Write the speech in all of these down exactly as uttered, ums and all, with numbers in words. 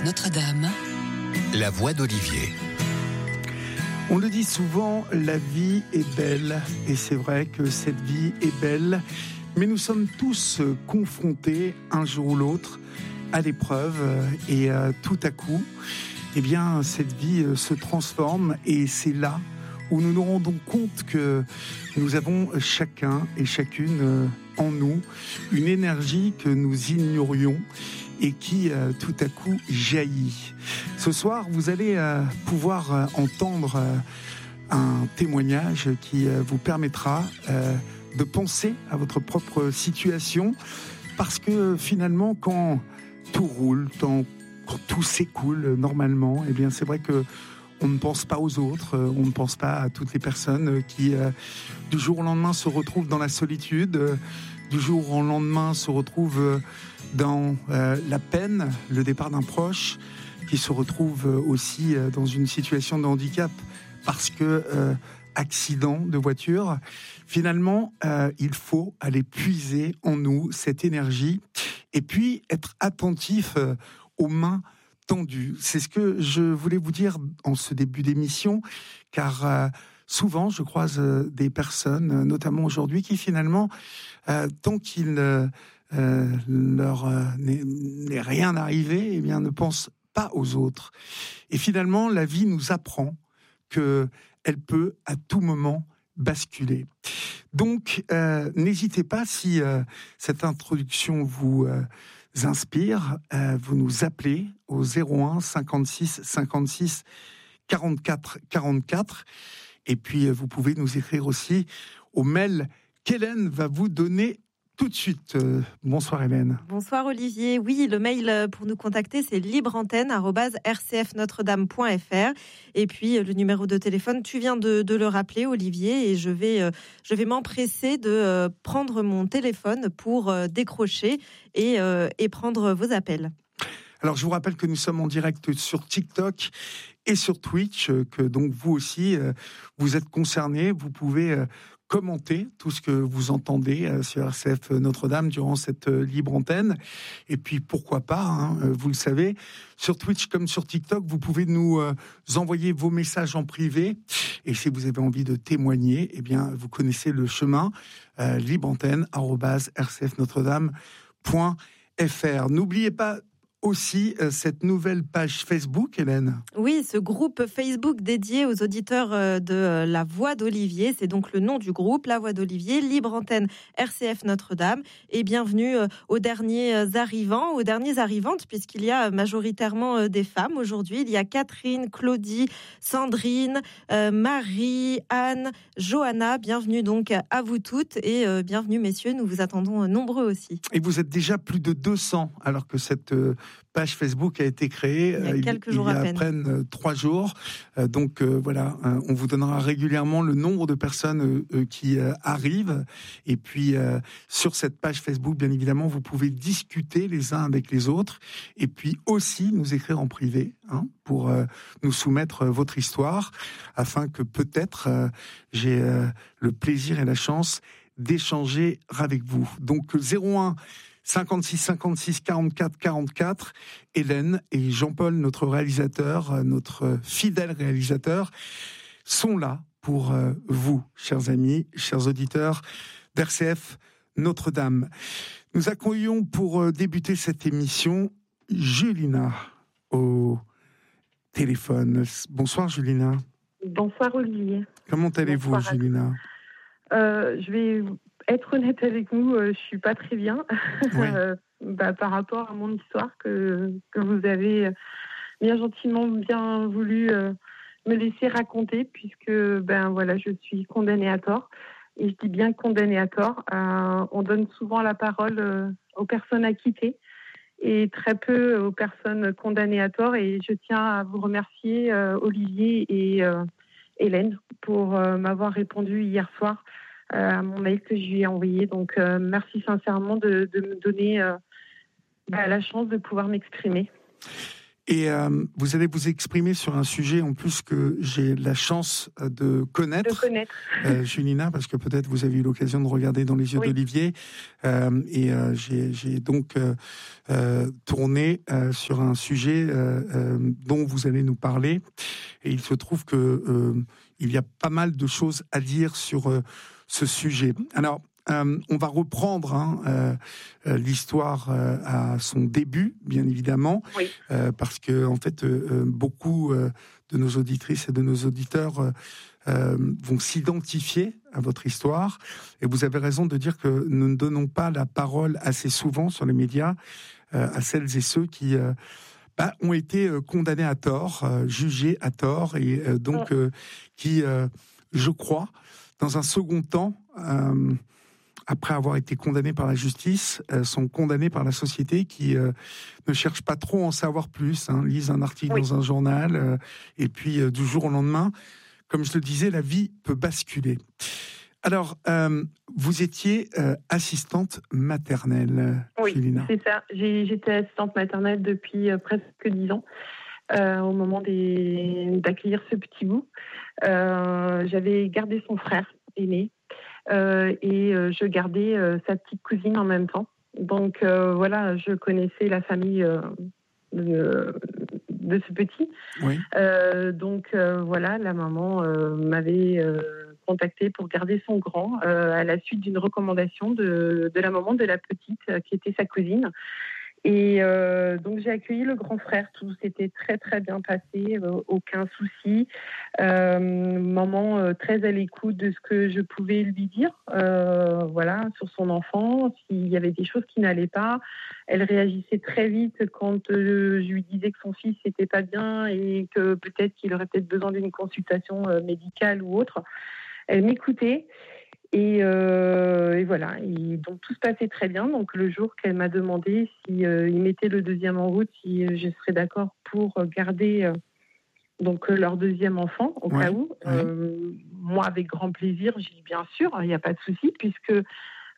Notre-Dame. La voix d'Olivier. On le dit souvent, la vie est belle, et c'est vrai que cette vie est belle, mais nous sommes tous confrontés un jour ou l'autre à l'épreuve, et euh, tout à coup, eh bien, cette vie euh, se transforme, et c'est là où nous nous rendons compte que nous avons chacun et chacune euh, en nous une énergie que nous ignorions et qui euh, tout à coup jaillit. Ce soir, vous allez euh, pouvoir euh, entendre euh, un témoignage qui euh, vous permettra euh, de penser à votre propre situation, parce que finalement, quand tout roule, quand, quand tout s'écoule normalement, eh bien, c'est vrai que on ne pense pas aux autres, on ne pense pas à toutes les personnes qui, euh, du jour au lendemain, se retrouvent dans la solitude, euh, du jour au lendemain, se retrouvent euh, dans euh, la peine, le départ d'un proche, qui se retrouve euh, aussi euh, dans une situation de handicap parce que euh, accident de voiture. Finalement, euh, il faut aller puiser en nous cette énergie et puis être attentif euh, aux mains tendu. C'est ce que je voulais vous dire en ce début d'émission, car euh, souvent je croise euh, des personnes, euh, notamment aujourd'hui, qui finalement, euh, tant qu'il euh, euh, leur euh, n'est, n'est rien arrivé, eh bien ne pensent pas aux autres. Et finalement, la vie nous apprend que elle peut à tout moment basculer. Donc, euh, n'hésitez pas, si euh, cette introduction vous euh, inspire, euh, vous nous appelez au zéro un cinquante-six cinquante-six quarante-quatre quarante-quatre, et puis euh, vous pouvez nous écrire aussi au mail qu'Hélène va vous donner tout de suite. Euh, bonsoir Hélène. Bonsoir Olivier. Oui, le mail pour nous contacter, c'est libreantenne arobase r c f notre dame point f r. Et puis le numéro de téléphone, tu viens de, de le rappeler Olivier, et je vais, euh, je vais m'empresser de euh, prendre mon téléphone pour euh, décrocher et, euh, et prendre vos appels. Alors je vous rappelle que nous sommes en direct sur TikTok et sur Twitch, que donc vous aussi, euh, vous êtes concernés, vous pouvez euh, commenter tout ce que vous entendez euh, sur R C F Notre-Dame durant cette euh, libre antenne. Et puis pourquoi pas, hein, euh, vous le savez, sur Twitch comme sur TikTok, vous pouvez nous euh, envoyer vos messages en privé. Et si vous avez envie de témoigner, eh bien vous connaissez le chemin, euh, libreantenne arobase r c f notre dame point f r. N'oubliez pas aussi euh, cette nouvelle page Facebook, Hélène. Oui, ce groupe Facebook dédié aux auditeurs euh, de euh, La Voix d'Olivier, c'est donc le nom du groupe, La Voix d'Olivier, libre antenne R C F Notre-Dame, et bienvenue euh, aux derniers arrivants, aux dernières arrivantes, puisqu'il y a majoritairement euh, des femmes aujourd'hui. Il y a Catherine, Claudie, Sandrine, euh, Marie, Anne, Johanna. Bienvenue donc à vous toutes, et euh, bienvenue messieurs, nous vous attendons euh, nombreux aussi. Et vous êtes déjà plus de deux cents, alors que cette euh, page Facebook a été créée il y a euh, quelques il, jours il y a à peine. peine euh, trois jours. Euh, donc euh, voilà, euh, on vous donnera régulièrement le nombre de personnes euh, euh, qui euh, arrivent. Et puis euh, sur cette page Facebook, bien évidemment, vous pouvez discuter les uns avec les autres, et puis aussi nous écrire en privé, hein, pour euh, nous soumettre euh, votre histoire, afin que peut-être euh, j'ai euh, le plaisir et la chance d'échanger avec vous. Donc zéro un cinquante-six cinquante-six quarante-quatre quarante-quatre, Hélène et Jean-Paul, notre réalisateur, notre fidèle réalisateur, sont là pour vous, chers amis, chers auditeurs d'R C F Notre-Dame. Nous accueillons pour débuter cette émission Julina au téléphone. Bonsoir Julina. Bonsoir Olivier. Comment allez-vous, Bonsoir Julina ? euh, Je vais être honnête avec vous, euh, je suis pas très bien. Oui. euh, bah, par rapport à mon histoire que, que vous avez bien gentiment bien voulu euh, me laisser raconter, puisque ben voilà, je suis condamnée à tort. Et je dis bien condamnée à tort. Euh, on donne souvent la parole euh, aux personnes acquittées et très peu aux personnes condamnées à tort. Et je tiens à vous remercier, euh, Olivier et euh, Hélène, pour euh, m'avoir répondu hier soir à mon mail que je lui ai envoyé. Donc, euh, merci sincèrement de, de me donner euh, bah, la chance de pouvoir m'exprimer. Et euh, vous allez vous exprimer sur un sujet en plus que j'ai la chance de connaître, de connaître. Euh, Julina, parce que peut-être vous avez eu l'occasion de regarder Dans les yeux oui. d'Olivier. Euh, et euh, j'ai, j'ai donc euh, euh, tourné euh, sur un sujet euh, euh, dont vous allez nous parler. Et il se trouve que euh, il y a pas mal de choses à dire sur euh, ce sujet. Alors, Euh, on va reprendre hein, euh, l'histoire euh, à son début, bien évidemment, oui. euh, parce que en fait, euh, beaucoup euh, de nos auditrices et de nos auditeurs euh, euh, vont s'identifier à votre histoire. Et vous avez raison de dire que nous ne donnons pas la parole assez souvent sur les médias euh, à celles et ceux qui euh, bah, ont été condamnés à tort, euh, jugés à tort, et euh, donc euh, qui, euh, je crois, dans un second temps, euh, après avoir été condamnés par la justice, euh, sont condamnés par la société qui euh, ne cherche pas trop à en savoir plus, hein, lisent un article oui. dans un journal, euh, et puis euh, du jour au lendemain, comme je le disais, la vie peut basculer. Alors, euh, vous étiez euh, assistante maternelle, oui, Julina. C'est ça. J'ai, j'étais assistante maternelle depuis euh, presque dix ans, euh, au moment des, d'accueillir ce petit bout. Euh, j'avais gardé son frère aîné. Euh, et euh, je gardais euh, sa petite cousine en même temps. Donc euh, voilà, je connaissais la famille euh, de, de ce petit. Oui. Euh, donc euh, voilà, la maman euh, m'avait euh, contactée pour garder son grand euh, à la suite d'une recommandation de, de la maman de la petite euh, qui était sa cousine. Et euh, donc j'ai accueilli le grand frère, tout s'était très très bien passé, euh, aucun souci. Euh, maman euh, très à l'écoute de ce que je pouvais lui dire, euh, voilà, sur son enfant, s'il y avait des choses qui n'allaient pas. Elle réagissait très vite quand euh, je lui disais que son fils n'était pas bien et que peut-être qu'il aurait peut-être besoin d'une consultation euh, médicale ou autre. Elle m'écoutait. Et, euh, et voilà, et donc tout se passait très bien. Donc le jour qu'elle m'a demandé si euh, il mettait le deuxième en route, si euh, je serais d'accord pour garder euh, donc euh, leur deuxième enfant au ouais, cas où, ouais. euh, moi avec grand plaisir, j'ai dit bien sûr, il n'y a pas de souci puisque euh,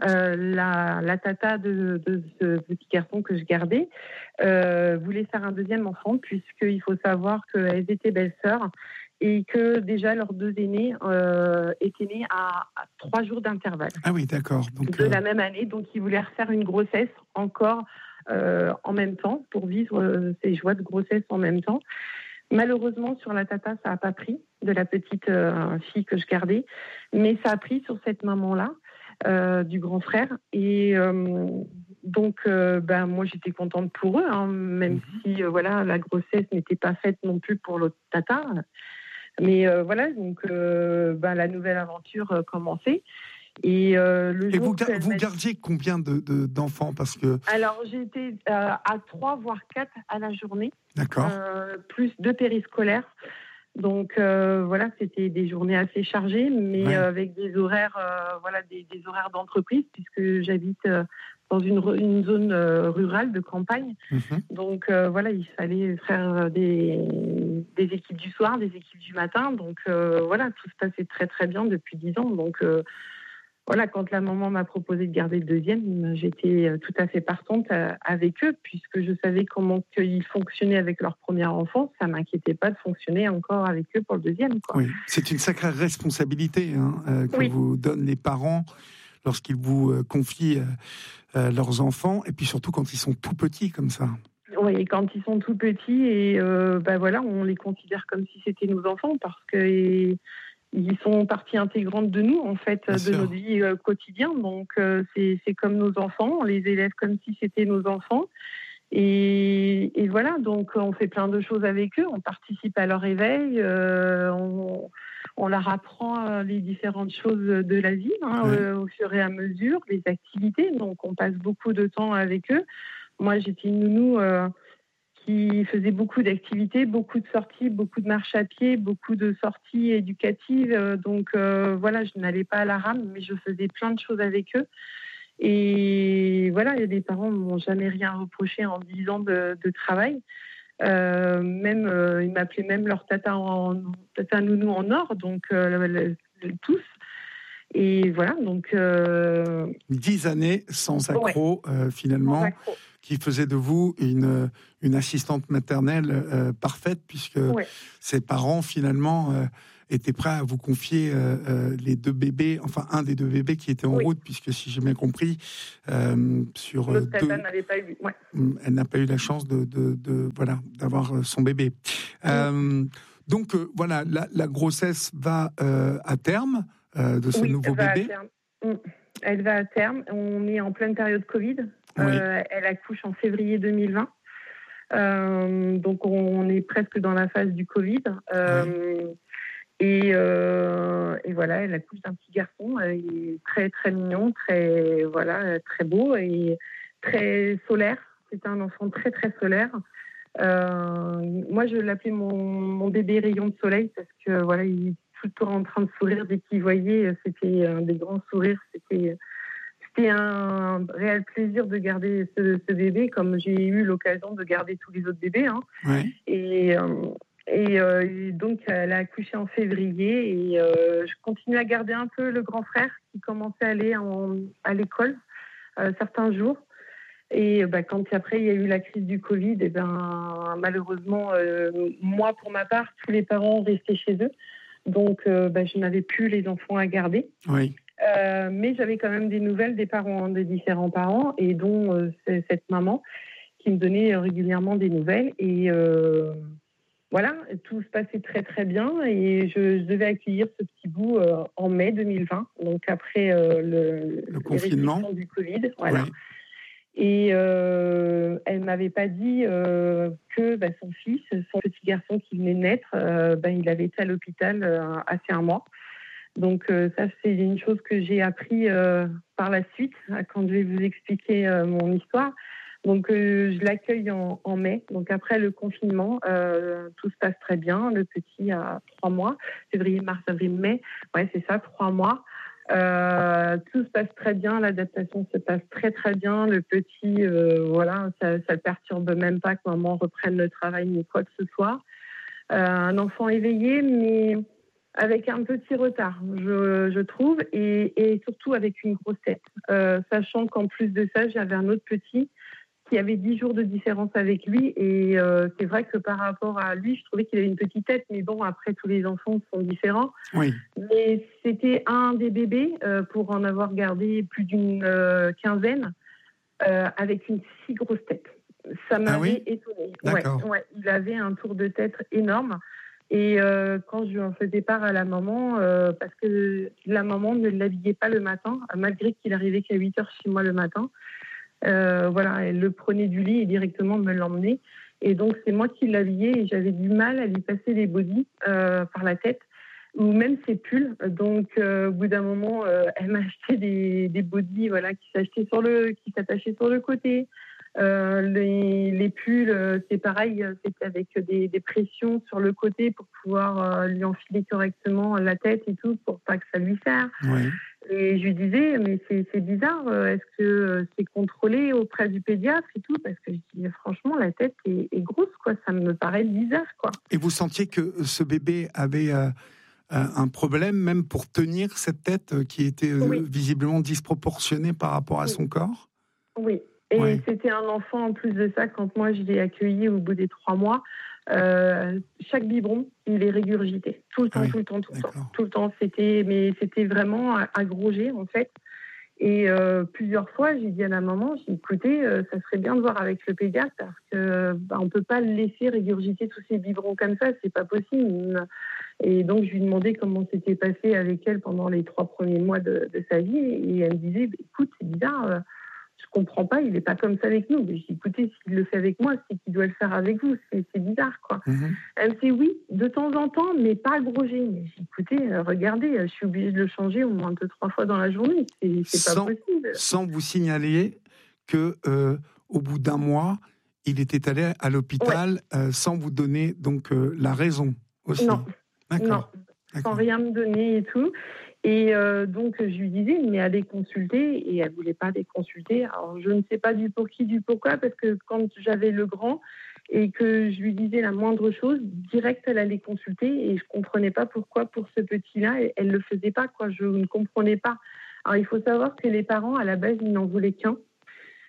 la, la tata de, de ce petit garçon que je gardais euh, voulait faire un deuxième enfant puisqu'il faut savoir qu'elles étaient belles-sœurs. Et que déjà leurs deux aînés euh, étaient nés à, à trois jours d'intervalle. Ah oui, d'accord. Donc, de euh... la même année, donc ils voulaient refaire une grossesse encore euh, en même temps pour vivre euh, ces joies de grossesse en même temps. Malheureusement, sur la tata, ça n'a pas pris de la petite euh, fille que je gardais, mais ça a pris sur cette maman-là, euh, du grand frère. Et euh, donc, euh, ben, moi, j'étais contente pour eux, hein, même mmh. si euh, voilà, la grossesse n'était pas faite non plus pour l'autre tata. Mais euh, voilà, donc euh, ben, la nouvelle aventure euh, commençait. Et, euh, le Et jour vous, ga- vous gardiez combien de, de, d'enfants parce que... Alors, j'étais euh, à trois, voire quatre à la journée. D'accord. Euh, plus deux périscolaires. Donc, euh, voilà, c'était des journées assez chargées, mais ouais. euh, avec des horaires, euh, voilà, des, des horaires d'entreprise, puisque j'habite euh, dans une, une zone euh, rurale de campagne. Mm-hmm. Donc, euh, voilà, il fallait faire des, des équipes du soir, des équipes du matin. Donc, euh, voilà, tout se passait très, très bien depuis dix ans. Donc, euh, voilà, quand la maman m'a proposé de garder le deuxième, j'étais tout à fait partante avec eux, puisque je savais comment ils fonctionnaient avec leur premier enfant. Ça ne m'inquiétait pas de fonctionner encore avec eux pour le deuxième, quoi. Oui, c'est une sacrée responsabilité hein, euh, que oui. vous donnent les parents lorsqu'ils vous euh, confient euh, leurs enfants, et puis surtout quand ils sont tout petits comme ça. Oui, quand ils sont tout petits, et euh, ben voilà, on les considère comme si c'était nos enfants, parce que... Et... Ils sont partie intégrante de nous, en fait, Bien de sûr. Notre vie euh, quotidienne. Donc, euh, c'est, c'est comme nos enfants. On les élève comme si c'était nos enfants. Et, et voilà, donc on fait plein de choses avec eux. On participe à leur éveil. Euh, on, on leur apprend euh, les différentes choses de la vie hein, oui. euh, au fur et à mesure, les activités. Donc, on passe beaucoup de temps avec eux. Moi, j'étais une nounou... Euh, qui faisait beaucoup d'activités, beaucoup de sorties, beaucoup de marches à pied, beaucoup de sorties éducatives. Donc euh, voilà, je n'allais pas à la rame, mais je faisais plein de choses avec eux. Et voilà, les parents ne m'ont jamais rien reproché en dix ans de, de travail. Euh, même, euh, ils m'appelaient même leur tata, en, tata nounou en or, donc euh, le, le, tous. Et voilà, donc... Euh... Dix années sans accro, ouais. euh, finalement. Sans accro. qui faisait de vous une, une assistante maternelle euh, parfaite, puisque ouais. ses parents, finalement, euh, étaient prêts à vous confier euh, euh, les deux bébés, enfin un des deux bébés qui était en oui. route, puisque si j'ai bien compris, euh, sur L'autre deux, elle n'avait pas eu, ouais. elle n'a pas eu la chance de, de, de voilà d'avoir son bébé. Oui. Euh, donc euh, voilà, la, la grossesse va euh, à terme euh, de ce oui, nouveau elle bébé. Va à terme. Elle va à terme. On est en pleine période Covid. Oui. Euh, elle accouche en février deux mille vingt. Euh, donc on est presque dans la phase du Covid. Euh, oui. Et, euh, et voilà, elle accouche d'un petit garçon, il est très très mignon, très voilà, très beau et très solaire. C'est un enfant très très solaire. Euh, moi, je l'appelais mon, mon bébé rayon de soleil parce que voilà, il est tout le temps en train de sourire dès qu'il voyait. C'était un des grands sourires. C'était c'était un réel plaisir de garder ce, ce bébé, comme j'ai eu l'occasion de garder tous les autres bébés. Hein. Ouais. Et euh, Et, euh, et donc, elle a accouché en février et euh, je continue à garder un peu le grand frère qui commençait à aller en, à l'école euh, certains jours. Et bah, quand après, il y a eu la crise du Covid, et ben, malheureusement, euh, moi, pour ma part, tous les parents restaient chez eux. Donc, euh, bah, je n'avais plus les enfants à garder. Oui. Euh, mais j'avais quand même des nouvelles des parents, des différents parents, et dont euh, cette maman qui me donnait régulièrement des nouvelles. Et... Euh, Voilà, tout se passait très très bien et je, je devais accueillir ce petit bout euh, en mai deux mille vingt, donc après euh, le, le confinement du Covid. Voilà. Oui. Et euh, elle m'avait pas dit euh, que bah, son fils, son petit garçon qui venait de naître, euh, bah, il avait été à l'hôpital euh, assez un mois. Donc euh, ça, c'est une chose que j'ai appris euh, par la suite quand je vais vous expliquer euh, mon histoire. Donc, euh, je l'accueille en, en mai. Donc, après le confinement, euh, tout se passe très bien. Le petit a trois mois. Février, mars, avril, mai. Ouais, c'est ça, trois mois. Euh, tout se passe très bien. L'adaptation se passe très, très bien. Le petit, euh, voilà, ça ne le perturbe même pas que maman reprenne le travail ni quoi que ce soit. Euh, un enfant éveillé, mais avec un petit retard, je, je trouve, et, et surtout avec une grosse tête. Euh, sachant qu'en plus de ça, j'avais un autre petit qui avait dix jours de différence avec lui. Et euh, c'est vrai que par rapport à lui, je trouvais qu'il avait une petite tête. Mais bon, après, tous les enfants sont différents. Oui. Mais c'était un des bébés, euh, pour en avoir gardé plus d'une euh, quinzaine, euh, avec une si grosse tête. Ça m'avait ah oui étonnée. D'accord. Ouais, ouais, il avait un tour de tête énorme. Et euh, quand je lui en faisais part à la maman, euh, parce que la maman ne l'habillait pas le matin, malgré qu'il arrivait qu'à huit heures chez moi le matin, Euh, voilà, elle le prenait du lit et directement me l'emmenait. Et donc, c'est moi qui l'habillais et j'avais du mal à lui passer les bodys euh, par la tête, ou même ses pulls. Donc, euh, au bout d'un moment, euh, elle m'a acheté des, des bodys, voilà, qui s'achetaient sur le, qui s'attachaient sur le côté. Euh, les, les pulls, euh, c'est pareil, c'était avec des, des pressions sur le côté pour pouvoir euh, lui enfiler correctement la tête et tout, pour pas que ça lui serre. Oui. Et je lui disais, mais c'est, c'est bizarre, est-ce que c'est contrôlé auprès du pédiatre et tout? Parce que je dis, franchement, la tête est, est grosse, quoi. Ça me paraît bizarre, quoi. Et vous sentiez que ce bébé avait euh, un problème, même pour tenir cette tête qui était euh, oui. visiblement disproportionnée par rapport à oui. son corps? Oui. Et oui. C'était un enfant, en plus de ça, quand moi je l'ai accueilli au bout des trois mois, euh, chaque biberon, il est régurgité. Tout le temps, ah oui. tout le temps, tout le D'accord. temps. Tout le temps, c'était, mais c'était vraiment à gros jets, en fait. Et euh, plusieurs fois, j'ai dit à la maman, j'ai dit, écoutez, euh, ça serait bien de voir avec le pédiatre parce que bah, on peut pas le laisser régurgiter tous ces biberons comme ça, c'est pas possible. Et donc, je lui demandais comment c'était passé avec elle pendant les trois premiers mois de, de sa vie. Et elle me disait, écoute, c'est bizarre, euh, je comprends pas, il est pas comme ça avec nous. Mais j'ai dit, écoutez, s'il le fait avec moi, c'est qu'il doit le faire avec vous. C'est, c'est bizarre, quoi. Mm-hmm. Elle me dit, oui, de temps en temps, mais pas à gros jet. Mais j'ai dit, écoutez, euh, regardez, je suis obligée de le changer au moins deux, trois fois dans la journée. C'est, c'est sans, pas possible. Sans vous signaler que, euh, au bout d'un mois, il était allé à l'hôpital ouais. euh, sans vous donner donc euh, la raison aussi. Non, D'accord. non, D'accord. Sans rien me donner et tout. Et euh, donc, je lui disais, mais allez consulter. Et elle ne voulait pas aller consulter. Alors, je ne sais pas du pour qui, du pourquoi, parce que quand j'avais le grand et que je lui disais la moindre chose, direct, elle allait consulter. Et je ne comprenais pas pourquoi, pour ce petit-là, elle ne le faisait pas, quoi. Je ne comprenais pas. Alors, il faut savoir que les parents, à la base, ils n'en voulaient qu'un.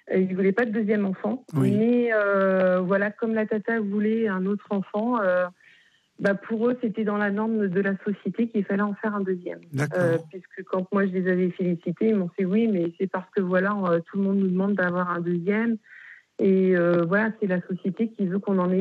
Euh, ils ne voulaient pas de deuxième enfant. Oui. Mais euh, voilà, comme la tata voulait un autre enfant, euh, bah pour eux, c'était dans la norme de la société qu'il fallait en faire un deuxième. D'accord. Euh, puisque quand moi, je les avais félicités, ils m'ont fait oui, mais c'est parce que voilà, on- tout le monde nous demande d'avoir un deuxième. Et euh, voilà, c'est la société qui veut qu'on en ait